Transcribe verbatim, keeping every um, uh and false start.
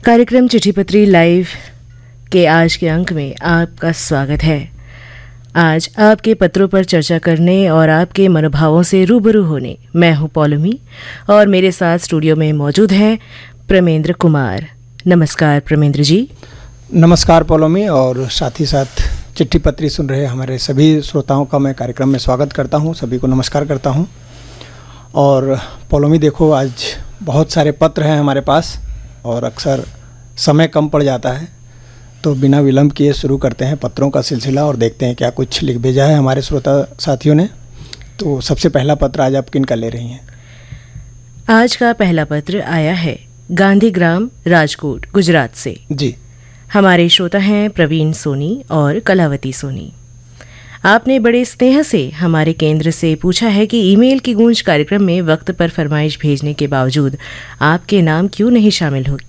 कार्यक्रम चिट्ठी पत्री लाइव के आज के अंक में आपका स्वागत है। आज आपके पत्रों पर चर्चा करने और आपके मनोभावों से रूबरू होने मैं हूं पौलमी और मेरे साथ स्टूडियो में मौजूद हैं प्रमेंद्र कुमार। नमस्कार प्रमेंद्र जी। नमस्कार पौलमी, और साथ ही साथ चिट्ठी पत्री सुन रहे हमारे सभी श्रोताओं का मैं कार्यक्रम में स्वागत करता हूं, सभी को नमस्कार करता हूं। और पौलमी देखो, आज बहुत सारे पत्र हैं हमारे पास और अक्सर समय कम पड़ जाता है, तो बिना विलंब किए शुरू करते हैं पत्रों का सिलसिला और देखते हैं क्या कुछ लिख भेजा है हमारे श्रोता साथियों ने। तो सबसे पहला पत्र आज आप किन का ले रही हैं? आज का पहला पत्र आया है गांधीग्राम, राजकोट, गुजरात से। जी। हमारे श्रोता हैं प्रवीण सोनी और कलावती सोनी। आपने बड़े स्नेह से हमारे केंद्र से पूछा है कि ईमेल की गूंज कार्यक्रम में वक्त पर फरमाइश भेजने के बावजूद आपके नाम क्यों नहीं शामिल हो